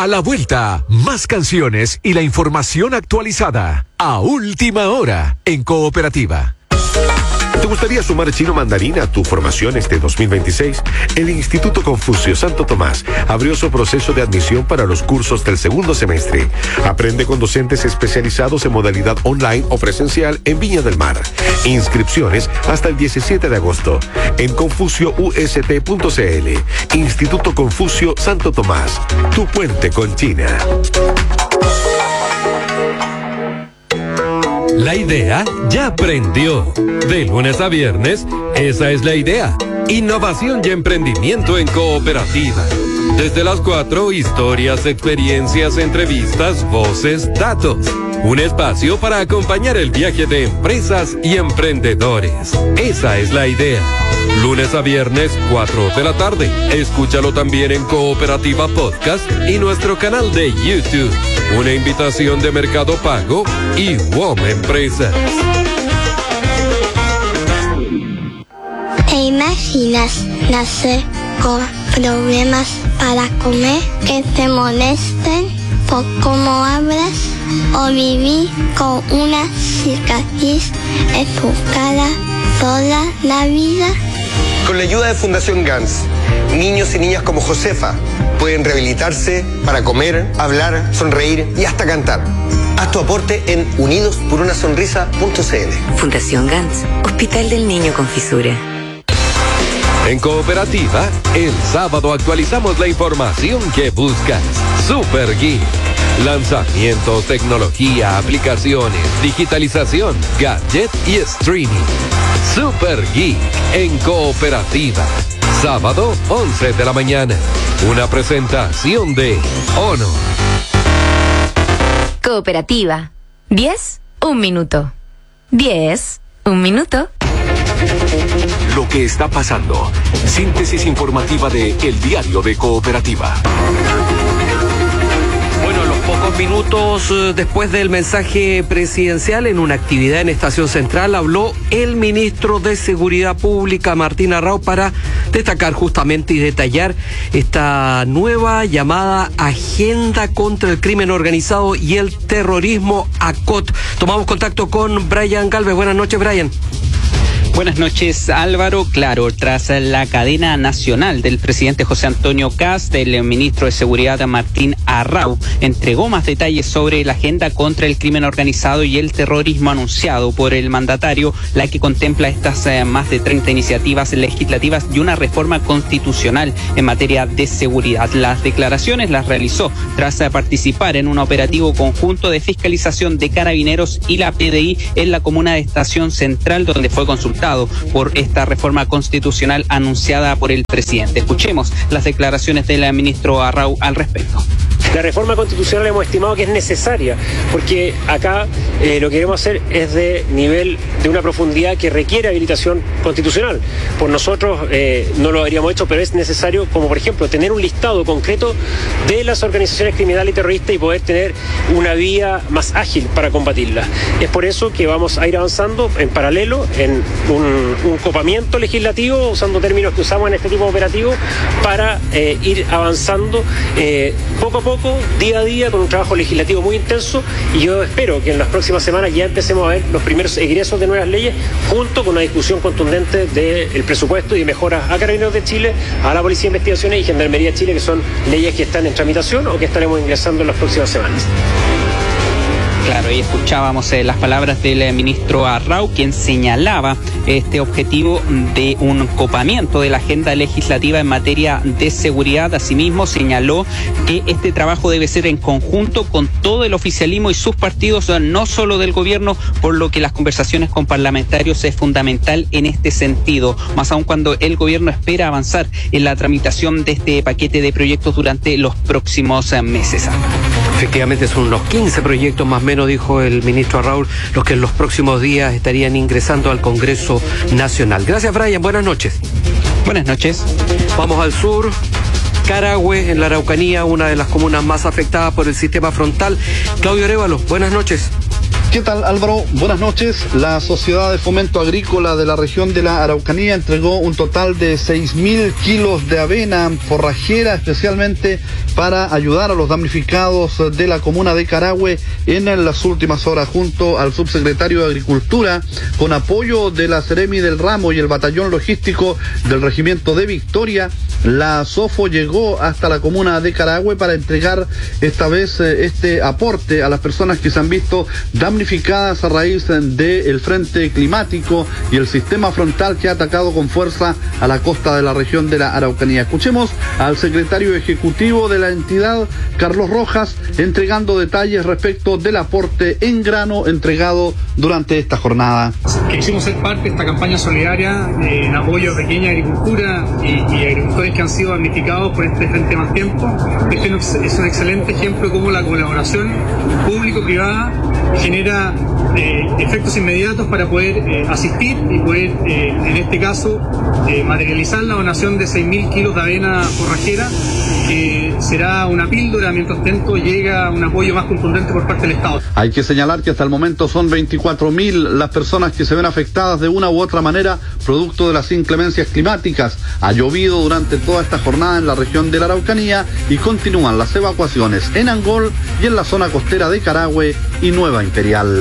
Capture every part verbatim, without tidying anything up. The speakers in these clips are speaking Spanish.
A la vuelta, más canciones y la información actualizada. A última hora, en Cooperativa. ¿Te gustaría sumar chino mandarín a tu formación este dos mil veintiséis? El Instituto Confucio Santo Tomás abrió su proceso de admisión para los cursos del segundo semestre. Aprende con docentes especializados en modalidad online o presencial en Viña del Mar. Inscripciones hasta el diecisiete de agosto en confucio u s t punto c l. Instituto Confucio Santo Tomás, tu puente con China. La idea ya prendió. De lunes a viernes, esa es la idea. Innovación y emprendimiento en Cooperativa. Desde las cuatro, historias, experiencias, entrevistas, voces, datos. Un espacio para acompañar el viaje de empresas y emprendedores. Esa es la idea. Lunes a viernes, cuatro de la tarde. Escúchalo también en Cooperativa Podcast y nuestro canal de YouTube. Una invitación de Mercado Pago y W O M Empresas. ¿Te imaginas nacer con problemas para comer, que te molesten por cómo hablas, o vivir con una cicatriz en tu cara toda la vida? Con la ayuda de Fundación Gans, niños y niñas como Josefa pueden rehabilitarse para comer, hablar, sonreír y hasta cantar. Haz tu aporte en unidos por una sonrisa punto c l. Fundación Gans, Hospital del Niño con Fisura. En Cooperativa, el sábado actualizamos la información que buscas. Super Geek. Lanzamientos, tecnología, aplicaciones, digitalización, gadget y streaming. Super Geek en Cooperativa. Sábado, once de la mañana. Una presentación de Ono. Cooperativa. diez, un minuto. diez, un minuto. Lo que está pasando. Síntesis informativa de El Diario de Cooperativa. Bueno, a los pocos minutos eh, después del mensaje presidencial, en una actividad en Estación Central, habló el ministro de Seguridad Pública, Martín Arrau, para destacar justamente y detallar esta nueva llamada Agenda contra el Crimen Organizado y el Terrorismo, A C O T. Tomamos contacto con Brian Galvez. Buenas noches, Brian. Buenas noches, Álvaro. Claro, tras la cadena nacional del presidente José Antonio Kast, el ministro de Seguridad Martín Arrau entregó más detalles sobre la agenda contra el crimen organizado y el terrorismo anunciado por el mandatario, la que contempla estas eh, más de treinta iniciativas legislativas y una reforma constitucional en materia de seguridad. Las declaraciones las realizó tras eh, participar en un operativo conjunto de fiscalización de Carabineros y la P D I en la comuna de Estación Central, donde fue consultado por esta reforma constitucional anunciada por el presidente. Escuchemos las declaraciones del ministro Arrau al respecto. La reforma constitucional hemos estimado que es necesaria, porque acá eh, lo que queremos hacer es de nivel, de una profundidad que requiere habilitación constitucional. Por nosotros eh, no lo habríamos hecho, pero es necesario, como por ejemplo, tener un listado concreto de las organizaciones criminales y terroristas y poder tener una vía más ágil para combatirlas. Es por eso que vamos a ir avanzando en paralelo en un, un copamiento legislativo, usando términos que usamos en este tipo de operativos, para eh, ir avanzando eh, poco a poco, día a día, con un trabajo legislativo muy intenso, y yo espero que en las próximas semanas ya empecemos a ver los primeros egresos de nuevas leyes, junto con una discusión contundente del presupuesto y de mejoras a Carabineros de Chile, a la Policía de Investigaciones y Gendarmería de Chile, que son leyes que están en tramitación o que estaremos ingresando en las próximas semanas. Claro, y escuchábamos eh, las palabras del eh, ministro Arrau, quien señalaba este objetivo de un copamiento de la agenda legislativa en materia de seguridad. Asimismo, señaló que este trabajo debe ser en conjunto con todo el oficialismo y sus partidos, no solo del gobierno, por lo que las conversaciones con parlamentarios es fundamental en este sentido, más aún cuando el gobierno espera avanzar en la tramitación de este paquete de proyectos durante los próximos eh, meses. Efectivamente, son unos quince proyectos más o menos, dijo el ministro Arrau, los que en los próximos días estarían ingresando al Congreso Nacional. Gracias, Brian. Buenas noches. Buenas noches. Vamos al sur. Carahue, en la Araucanía, una de las comunas más afectadas por el sistema frontal. Claudio Arévalo, buenas noches. ¿Qué tal, Álvaro? Buenas noches. La Sociedad de Fomento Agrícola de la región de la Araucanía entregó un total de seis mil kilos de avena forrajera, especialmente para ayudar a los damnificados de la comuna de Carahue en las últimas horas, junto al subsecretario de Agricultura, con apoyo de la Seremi del Ramo y el batallón logístico del Regimiento de Victoria. La SOFO llegó hasta la comuna de Carahue para entregar esta vez eh, este aporte a las personas que se han visto damnificadas a raíz del frente climático y el sistema frontal que ha atacado con fuerza a la costa de la región de la Araucanía. Escuchemos al secretario ejecutivo de la entidad, Carlos Rojas, entregando detalles respecto del aporte en grano entregado durante esta jornada. Quisimos ser parte de esta campaña solidaria eh, en apoyo a pequeña agricultura y, y agricultores que han sido damnificados por este frente más tiempo. Este es un excelente ejemplo de cómo la colaboración público-privada genera eh, efectos inmediatos para poder eh, asistir y poder, eh, en este caso, eh, materializar la donación de seis mil kilos de avena forrajera, que será una píldora mientras tanto llega un apoyo más contundente por parte del Estado. Hay que señalar que hasta el momento son veinticuatro mil las personas que se ven afectadas de una u otra manera producto de las inclemencias climáticas. Ha llovido durante toda esta jornada en la región de la Araucanía y continúan las evacuaciones en Angol y en la zona costera de Carahue y Nueva Imperial.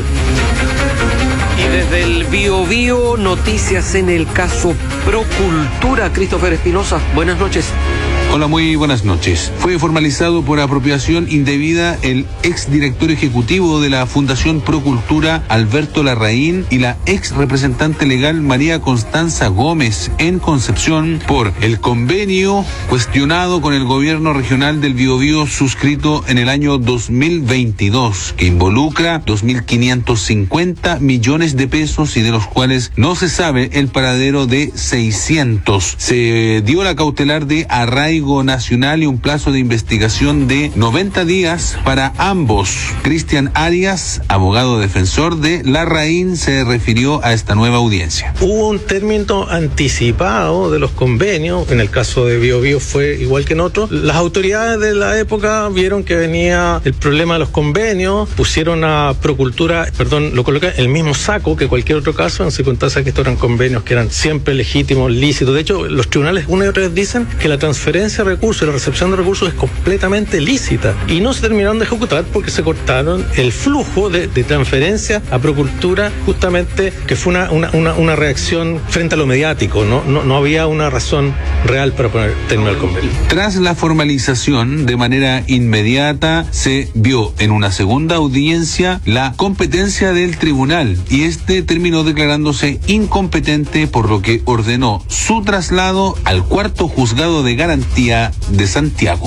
Y desde el Bío Bío, noticias en el caso Procultura. Christopher Espinosa, buenas noches. Hola, muy buenas noches. Fue formalizado por apropiación indebida el exdirector ejecutivo de la Fundación Procultura, Alberto Larraín, y la ex representante legal María Constanza Gómez en Concepción por el convenio cuestionado con el gobierno regional del Biobío suscrito en el año dos mil veintidós, que involucra dos mil quinientos cincuenta millones de pesos y de los cuales no se sabe el paradero de seiscientos. Se dio la cautelar de arraigo nacional y un plazo de investigación de noventa días para ambos. Cristian Arias, abogado defensor de Larraín, se refirió a esta nueva audiencia. Hubo un término anticipado de los convenios, en el caso de Biobío fue igual que en otros. Las autoridades de la época vieron que venía el problema de los convenios, pusieron a Procultura, perdón, lo colocaron en el mismo saco que cualquier otro caso, en circunstancias que estos eran convenios que eran siempre legítimos, lícitos. De hecho, los tribunales una y otra vez dicen que la transferencia de recursos y la recepción de recursos es completamente lícita y no se terminaron de ejecutar porque se cortaron el flujo de, de transferencia a Procultura, justamente que fue una, una, una, una reacción frente a lo mediático, ¿no? No, no había una razón real para poner término al convenio. Tras la formalización de manera inmediata se vio en una segunda audiencia la competencia del tribunal y este terminó declarándose incompetente, por lo que ordenó su traslado al cuarto juzgado de garantía de Santiago.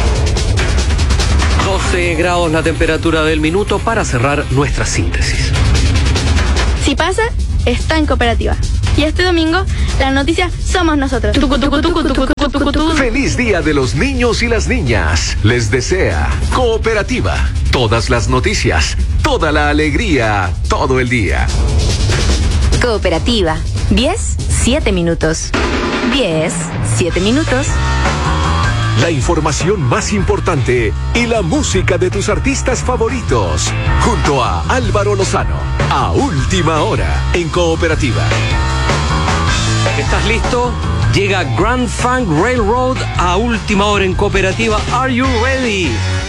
doce grados la temperatura del minuto para cerrar nuestra síntesis. Si pasa, está en Cooperativa. Y este domingo, la noticia somos nosotros. Tucu, tucu, tucu, tucu, tucu, tucu, tucu. Feliz Día de los Niños y las Niñas. Les desea Cooperativa. Todas las noticias, toda la alegría, todo el día. Cooperativa. diez, siete minutos. diez, siete minutos. La información más importante y la música de tus artistas favoritos. Junto a Álvaro Lozano. A última hora en Cooperativa. ¿Estás listo? Llega Grand Funk Railroad a última hora en Cooperativa. Are you ready?